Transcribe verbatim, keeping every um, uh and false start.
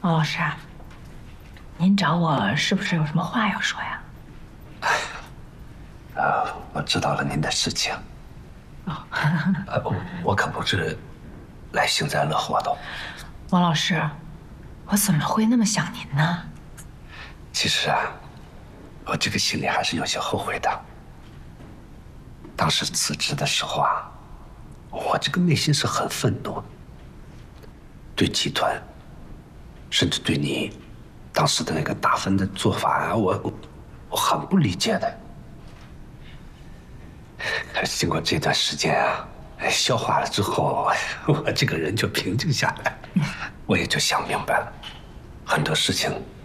王老师，您找我是不是有什么话要说呀？ 啊，我知道了您的事情。哦，我我可不是来幸灾乐祸的。 王老师，我怎么会那么想您呢？ 其实啊，我这个心里还是有些后悔的。当时辞职的时候啊，我这个内心是很愤怒的，对集团，甚至对你当时的那个打分的做法啊，我我我很不理解的。可是经过这段时间啊，消化了之后，我这个人就平静下来，我也就想明白了，很多事情